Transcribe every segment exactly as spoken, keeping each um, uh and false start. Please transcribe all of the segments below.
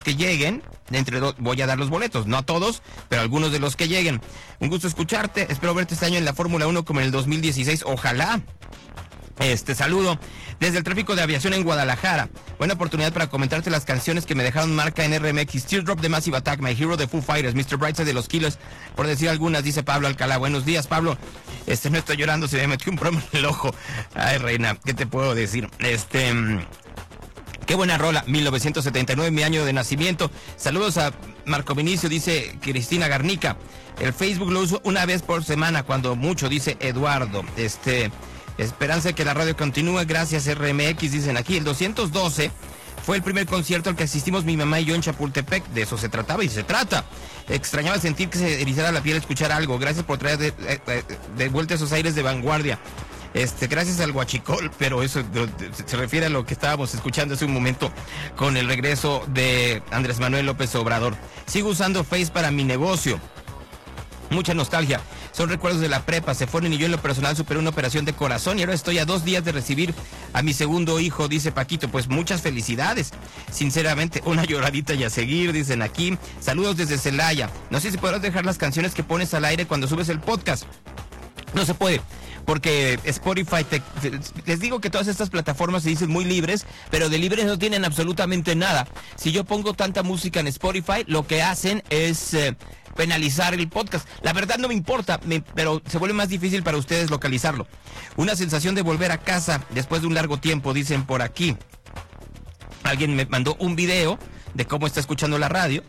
que lleguen, entre dos, voy a dar los boletos, no a todos, pero algunos de los que lleguen. Un gusto escucharte, espero verte este año en la Fórmula uno como en el dos mil dieciséis, ojalá. Este saludo desde el tráfico de aviación en Guadalajara. Buena oportunidad para comentarte las canciones que me dejaron marca en R M X. Teardrop de Massive Attack, My Hero de Foo Fighters, mister Brightside de los Killers, por decir algunas, dice Pablo Alcalá. Buenos días, Pablo. Este, no estoy llorando, se me metió un promo en el ojo. Ay, reina, ¿qué te puedo decir? Este... Qué buena rola, mil novecientos setenta y nueve, mi año de nacimiento. Saludos a Marco Vinicio, dice Cristina Garnica. El Facebook lo uso una vez por semana, cuando mucho, dice Eduardo. Este... Esperanza de que la radio continúe, gracias R M X, dicen aquí. El doscientos doce fue el primer concierto al que asistimos mi mamá y yo en Chapultepec, de eso se trataba y se trata. Extrañaba sentir que se erizara la piel al escuchar algo, gracias por traer de, de, de, de vuelta esos aires de vanguardia. Este, gracias al Huachicol, pero eso de, de, se refiere a lo que estábamos escuchando hace un momento con el regreso de Andrés Manuel López Obrador. Sigo usando Face para mi negocio. Mucha nostalgia, son recuerdos de la prepa, se fueron y yo en lo personal superé una operación de corazón y ahora estoy a dos días de recibir a mi segundo hijo, dice Paquito. Pues muchas felicidades, sinceramente, una lloradita y a seguir, dicen aquí. Saludos desde Celaya, no sé si podrás dejar las canciones que pones al aire cuando subes el podcast. No se puede, porque Spotify, te, te, les digo que todas estas plataformas se dicen muy libres, pero de libres no tienen absolutamente nada. Si yo pongo tanta música en Spotify, lo que hacen es eh, penalizar el podcast. La verdad no me importa, me, pero se vuelve más difícil para ustedes localizarlo. Una sensación de volver a casa después de un largo tiempo, dicen por aquí. Alguien me mandó un video de cómo está escuchando la radio.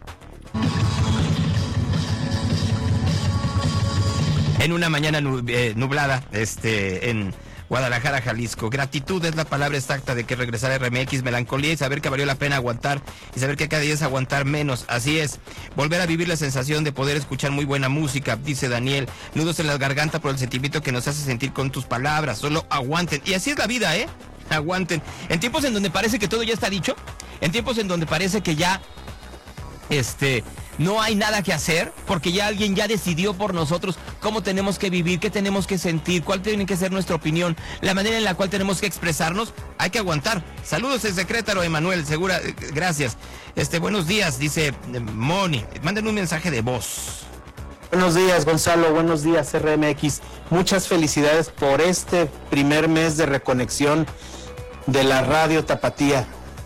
En una mañana nublada, este, en Guadalajara, Jalisco. Gratitud es la palabra exacta de que regresar a R M X, melancolía y saber que valió la pena aguantar y saber que cada día es aguantar menos. Así es, volver a vivir la sensación de poder escuchar muy buena música, dice Daniel. Nudos en la garganta por el sentimiento que nos hace sentir con tus palabras. Solo aguanten. Y así es la vida, ¿eh? Aguanten. En tiempos en donde parece que todo ya está dicho, en tiempos en donde parece que ya, este... no hay nada que hacer, porque ya alguien ya decidió por nosotros cómo tenemos que vivir, qué tenemos que sentir, cuál tiene que ser nuestra opinión, la manera en la cual tenemos que expresarnos. Hay que aguantar. Saludos desde Querétaro, Emanuel, segura, gracias. Este, buenos días, dice Moni. Manden un mensaje de voz. Buenos días, Gonzalo, buenos días, R M X. Muchas felicidades por este primer mes de reconexión de la radio Tapatía.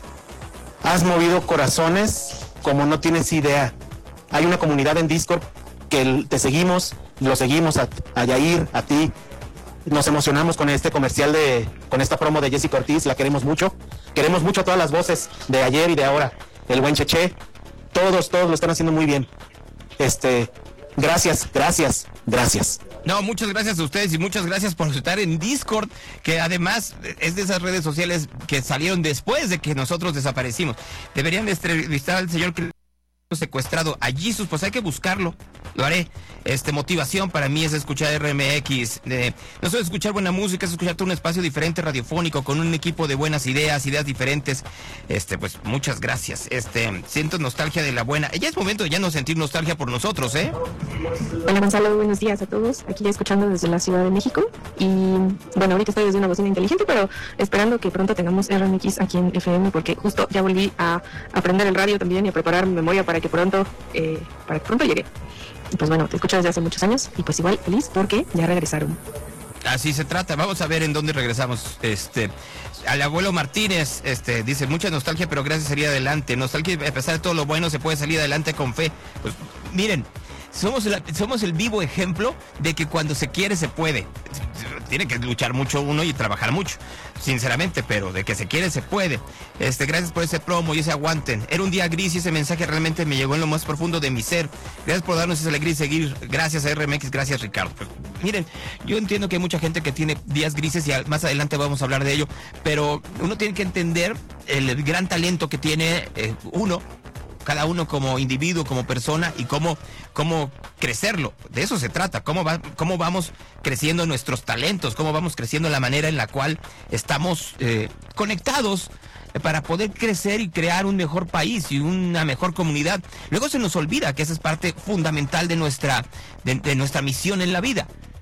Has movido corazones como no tienes idea. Hay una comunidad en Discord que te seguimos, lo seguimos a, a Yair, a ti. Nos emocionamos con este comercial de, con esta promo de Jessica Ortiz, la queremos mucho. Queremos mucho a todas las voces de ayer y de ahora. El buen Cheche, todos, todos lo están haciendo muy bien. Este, gracias, gracias, gracias. No, muchas gracias a ustedes y muchas gracias por estar en Discord, que además es de esas redes sociales que salieron después de que nosotros desaparecimos. Deberían de entrevistar al señor que secuestrado a Jesus, pues hay que buscarlo, lo haré. Este, motivación para mí es escuchar R M X, eh, no solo escuchar buena música, es escucharte un espacio diferente radiofónico con un equipo de buenas ideas, ideas diferentes. Este, pues muchas gracias. Este, siento nostalgia de la buena. Ya es momento de ya no sentir nostalgia por nosotros, ¿eh? Hola Gonzalo, buenos días a todos. Aquí ya escuchando desde la Ciudad de México y bueno, ahorita estoy desde una bocina inteligente, pero esperando que pronto tengamos R M X aquí en F M, porque justo ya volví a aprender el radio también y a preparar mi memoria para que pronto, eh, para que pronto llegue. Y pues bueno, te escucho desde hace muchos años y pues igual feliz porque ya regresaron. Así se trata. Vamos a ver en dónde regresamos. Este, al abuelo Martínez, este, dice mucha nostalgia, pero gracias salir adelante. Nostalgia, a pesar de todo lo bueno, se puede salir adelante con fe. Pues miren, somos el, somos el vivo ejemplo de que cuando se quiere se puede. Tiene que luchar mucho uno y trabajar mucho, sinceramente, pero de que se quiere se puede. Este, gracias por ese promo y ese aguanten. Era un día gris y ese mensaje realmente me llegó en lo más profundo de mi ser. Gracias por darnos esa alegría y seguir. Gracias a R M X, gracias Ricardo. Pues, miren, yo entiendo que hay mucha gente que tiene días grises y más adelante vamos a hablar de ello, pero uno tiene que entender el gran talento que tiene eh, uno, cada uno como individuo, como persona, y cómo, cómo crecerlo. De eso se trata, cómo, va, cómo vamos creciendo nuestros talentos, cómo vamos creciendo la manera en la cual estamos eh, conectados para poder crecer y crear un mejor país y una mejor comunidad. Luego se nos olvida que esa es parte fundamental de nuestra, de, de nuestra misión en la vida.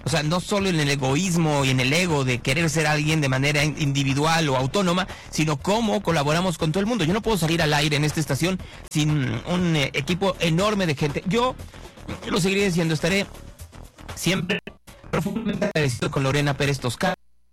O sea, no solo en el egoísmo y en el ego de querer ser alguien de manera individual o autónoma, sino cómo colaboramos con todo el mundo. Yo no puedo salir al aire en esta estación sin un eh, equipo enorme de gente. Yo, yo lo seguiré diciendo, estaré siempre profundamente agradecido con Lorena Pérez Toscano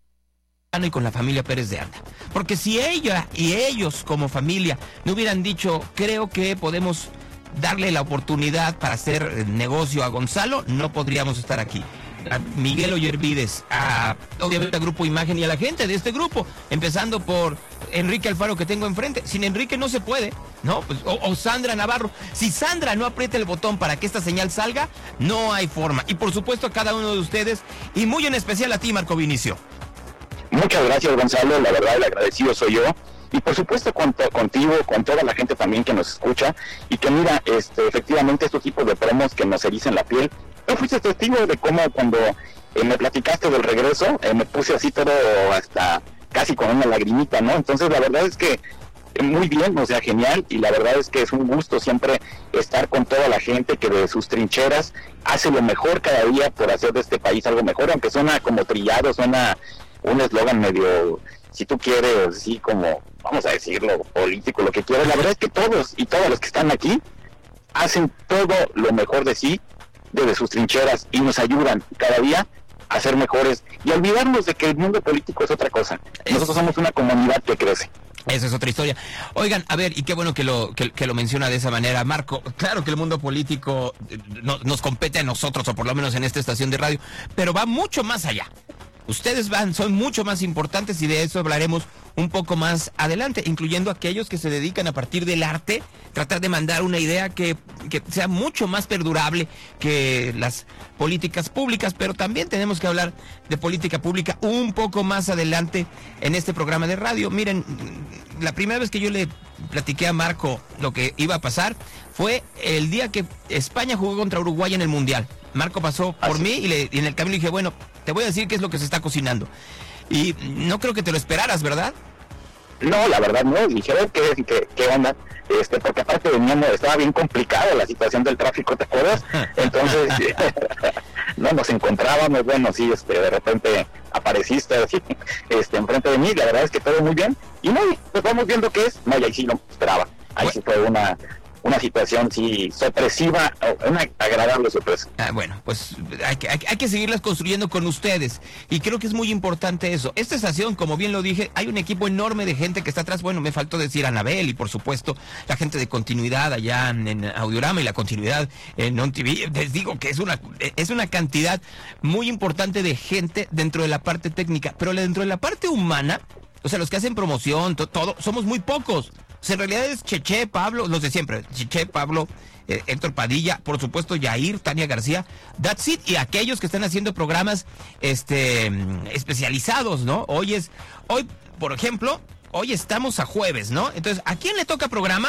y con la familia Pérez de Anda. Porque si ella y ellos como familia no hubieran dicho, creo que podemos darle la oportunidad para hacer negocio a Gonzalo, no podríamos estar aquí. A Miguel Oyervides, a obviamente a Grupo Imagen y a la gente de este grupo, empezando por Enrique Alfaro que tengo enfrente. Sin Enrique no se puede, ¿no? Pues, o, o Sandra Navarro. Si Sandra no aprieta el botón para que esta señal salga, no hay forma. Y por supuesto a cada uno de ustedes, y muy en especial a ti, Marco Vinicio. Muchas gracias, Gonzalo, la verdad el agradecido soy yo. Y por supuesto con to- contigo, con toda la gente también que nos escucha, y que mira, este, efectivamente estos tipos de promos que nos erizan la piel. Yo fuiste testigo de cómo cuando eh, me platicaste del regreso, eh, me puse así todo hasta casi con una lagrimita, ¿no? Entonces la verdad es que eh, muy bien, o sea, genial, y la verdad es que es un gusto siempre estar con toda la gente que de sus trincheras hace lo mejor cada día por hacer de este país algo mejor, aunque suena como trillado, suena un eslogan medio, si tú quieres, así como, vamos a decirlo, político, lo que quieras. La verdad es que todos y todos los que están aquí hacen todo lo mejor de sí, desde sus trincheras, y nos ayudan cada día a ser mejores y a olvidarnos de que el mundo político es otra cosa. Nosotros somos una comunidad que crece. Esa es otra historia. Oigan, a ver, y qué bueno que lo que, que lo menciona de esa manera, Marco. Claro que el mundo político no, nos compete a nosotros, o por lo menos en esta estación de radio, pero va mucho más allá. Ustedes van, son mucho más importantes, y de eso hablaremos un poco más adelante, incluyendo aquellos que se dedican a partir del arte, tratar de mandar una idea que, que sea mucho más perdurable que las políticas públicas, pero también tenemos que hablar de política pública un poco más adelante en este programa de radio. Miren, la primera vez que yo le platiqué a Marco lo que iba a pasar fue el día que España jugó contra Uruguay en el Mundial. Marco pasó por mí y, le, y en el camino le dije, bueno, te voy a decir qué es lo que se está cocinando. Y no creo que te lo esperaras, ¿verdad? No, la verdad no, dijeron que, que, que onda, este, porque aparte veníamos, estaba bien complicada la situación del tráfico, ¿te acuerdas? Entonces, no nos encontrábamos, bueno, sí, este, de repente apareciste así, este, enfrente de mí, la verdad es que todo muy bien, y no, pues vamos viendo qué es, no, y ahí sí no esperaba, ahí sí fue una... una situación sí sorpresiva, una agradable sorpresa. Ah, bueno, pues hay que, hay, hay que seguirlas construyendo con ustedes, y creo que es muy importante eso. Esta estación, como bien lo dije, hay un equipo enorme de gente que está atrás. Bueno, me faltó decir Anabel y por supuesto la gente de continuidad allá en, en Audiorama y la continuidad en On T V. Les digo que es una, es una cantidad muy importante de gente dentro de la parte técnica, pero dentro de la parte humana, o sea, los que hacen promoción, to, todo, somos muy pocos. O sea, en realidad es Cheche, Pablo, los de siempre, Cheche, Pablo, eh, Héctor Padilla, por supuesto Yair, Tania García, that's it, y aquellos que están haciendo programas este especializados, ¿no? Hoy es, hoy, por ejemplo, hoy estamos a jueves, ¿no? Entonces, ¿a quién le toca programa?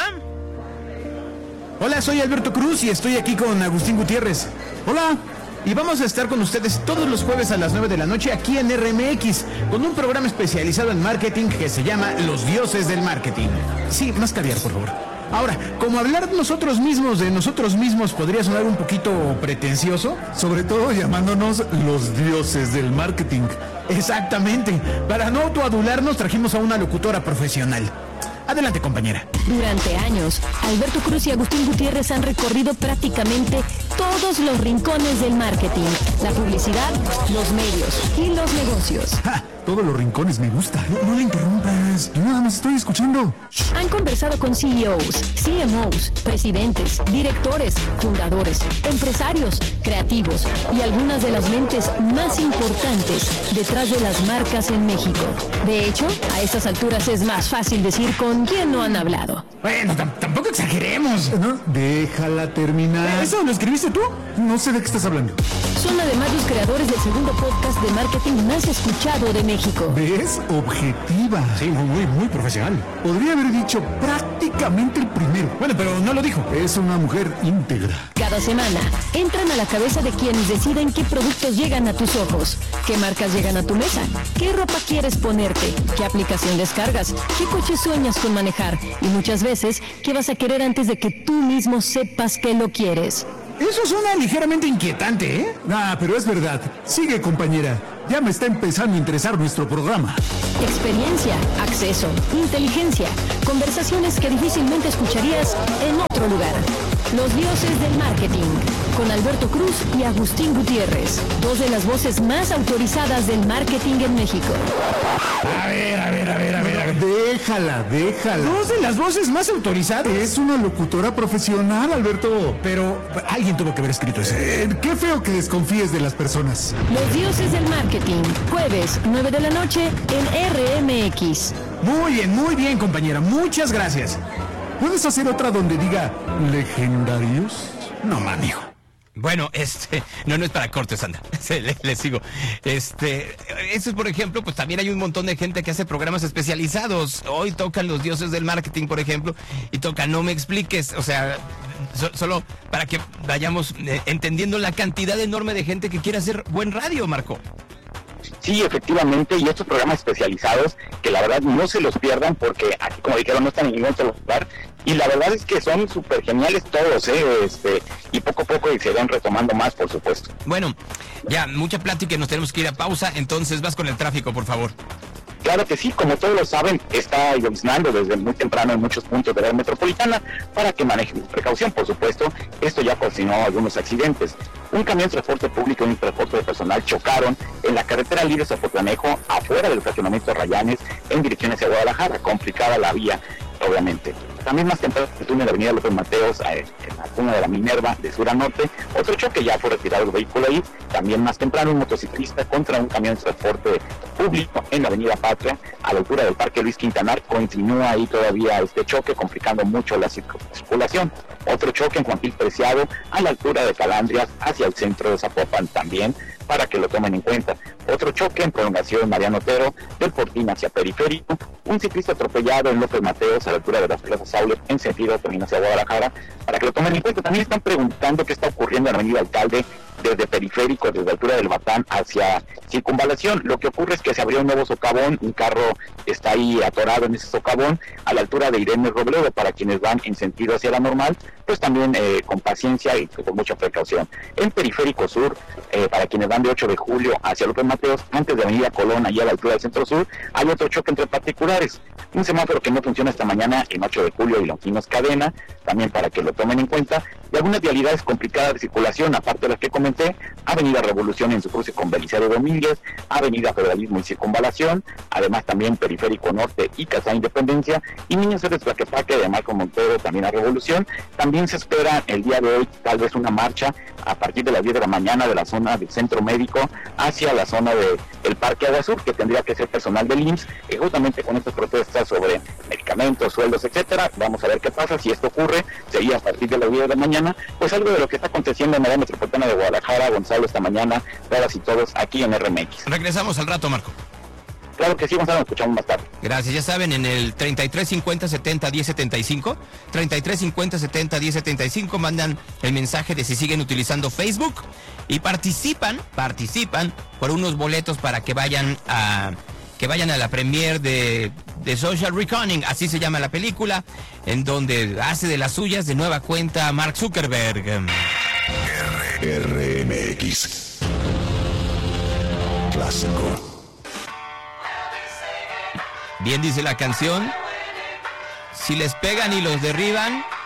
Hola, soy Alberto Cruz y estoy aquí con Agustín Gutiérrez. Hola. Y vamos a estar con ustedes todos los jueves a las nueve de la noche aquí en R M X, con un programa especializado en marketing que se llama Los Dioses del Marketing. Sí, más caviar, por favor. Ahora, como hablar nosotros mismos de nosotros mismos podría sonar un poquito pretencioso, sobre todo llamándonos los dioses del marketing. Exactamente. Para no autoadularnos trajimos a una locutora profesional. Adelante, compañera. Durante años, Alberto Cruz y Agustín Gutiérrez han recorrido prácticamente todos los rincones del marketing, la publicidad, los medios y los negocios. ¡Ja! Todos los rincones me gusta. No, no le interrumpas. Yo nada más estoy escuchando. Han conversado con C E Os, C M Os, presidentes, directores, fundadores, empresarios, creativos y algunas de las mentes más importantes detrás de las marcas en México. De hecho, a estas alturas es más fácil decir con quién no han hablado. Bueno, tam- tampoco exageremos. ¿No? Déjala terminar. ¿Eso lo escribiste tú? No sé de qué estás hablando. Son además los creadores del segundo podcast de marketing más escuchado de México. ¿Ves? Objetiva. Sí, muy, muy, muy profesional. Podría haber dicho prácticamente el primero. Bueno, pero no lo dijo. Es una mujer íntegra. Cada semana entran a la cabeza de quienes deciden qué productos llegan a tus ojos, qué marcas llegan a tu mesa, qué ropa quieres ponerte, qué aplicación descargas, qué coche sueñas con manejar y muchas veces qué vas a querer antes de que tú mismo sepas que lo quieres. Eso suena ligeramente inquietante, ¿eh? Ah, pero es verdad. Sigue, compañera. Ya me está empezando a interesar nuestro programa. Experiencia, acceso, inteligencia, conversaciones que difícilmente escucharías en otro lugar. Los dioses del marketing, con Alberto Cruz y Agustín Gutiérrez, dos de las voces más autorizadas del marketing en México. A ver, a ver, a ver, a ver, a ver. Déjala, déjala. Dos de las voces más autorizadas. Es una locutora profesional, Alberto. Pero alguien tuvo que haber escrito eso. Eh, qué feo que desconfíes de las personas. Los dioses del marketing, jueves, nueve de la noche, en R M X. Muy bien, muy bien, compañera. Muchas gracias. ¿Puedes hacer otra donde diga legendarios? No, manijo. Bueno, este, no, no es para cortes, anda, le, le sigo. Este, eso es, por ejemplo, pues también hay un montón de gente que hace programas especializados. Hoy tocan los dioses del marketing, por ejemplo, y toca No Me Expliques, o sea, so, solo para que vayamos eh, entendiendo la cantidad enorme de gente que quiere hacer buen radio, Marco. Sí, efectivamente, y estos programas especializados, que la verdad no se los pierdan, porque aquí, como dijeron, no están en ningún otro lugar, y la verdad es que son súper geniales todos, ¿eh? Este, y poco a poco y se van retomando más, por supuesto. Bueno, ya, mucha plática y nos tenemos que ir a pausa, entonces vas con el tráfico, por favor. Claro que sí, como todos lo saben, está lloviznando desde muy temprano en muchos puntos de la metropolitana para que manejen con precaución, por supuesto. Esto ya ocasionó algunos accidentes. Un camión de transporte público y un transporte de personal chocaron en la carretera Libre Zapotlanejo, afuera del estacionamiento Rayanes, en dirección hacia Guadalajara. Complicada la vía, obviamente. También más temprano, en el túnel de Avenida López Mateos, en la zona de la Minerva, de sur a norte, otro choque, ya fue retirado el vehículo ahí. También más temprano, un motociclista contra un camión de transporte público en la Avenida Patria, a la altura del Parque Luis Quintanar. Continúa ahí todavía este choque, complicando mucho la circulación. Otro choque en Juan Gil Preciado, a la altura de Calandrias, hacia el centro de Zapopan también, para que lo tomen en cuenta. Otro choque en prolongación Mariano Otero, del Fortín hacia Periférico. Un ciclista atropellado en López Mateos, a la altura de las plazas Saulet, en sentido también hacia Guadalajara, para que lo tomen en cuenta. También están preguntando qué está ocurriendo en la Avenida Alcalde, desde Periférico, desde la altura del Batán hacia Circunvalación. Lo que ocurre es que se abrió un nuevo socavón, un carro está ahí atorado en ese socavón, a la altura de Irene Robledo, para quienes van en sentido hacia la normal, pues también eh, con paciencia y con mucha precaución. En Periférico Sur, eh, para quienes van de ocho de julio hacia López Mateos, antes de Avenida Colón, allá a la altura del Centro Sur, hay otro choque entre particulares. Un semáforo que no funciona esta mañana en ocho de julio y Longinos Cadena, también para que lo tomen en cuenta. Y algunas vialidades complicadas de circulación, aparte de las que comenté: Avenida Revolución en su cruce con Belisario Domínguez, Avenida Federalismo y Circunvalación, además también Periférico Norte y Casa Independencia, y Niños Héroes Tlaquepaque de Marco Montero, también a Revolución. También se espera el día de hoy tal vez una marcha a partir de las diez de la mañana de la zona del Centro Médico hacia la zona de, del Parque Agua Sur, que tendría que ser personal del I M S S, eh, justamente con estas protestas sobre medicamentos, sueldos, etcétera. Vamos a ver qué pasa. Si esto ocurre, sería a partir de las diez de la mañana, pues algo de lo que está aconteciendo en la área metropolitana de Guadalajara. Gonzalo, esta mañana, todas y todos aquí en R M X. Regresamos al rato, Marco. Claro que sí, Gonzalo, nos escuchamos más tarde. Gracias, ya saben, en el treinta y tres cincuenta setenta diez setenta y cinco, treinta y tres cincuenta setenta diez setenta y cinco, mandan el mensaje de si siguen utilizando Facebook y participan, participan por unos boletos para que vayan a que vayan a la premiere de, de Social Reckoning, así se llama la película, en donde hace de las suyas de nueva cuenta Mark Zuckerberg. R M X Clásico. Bien dice la canción, si les pegan y los derriban,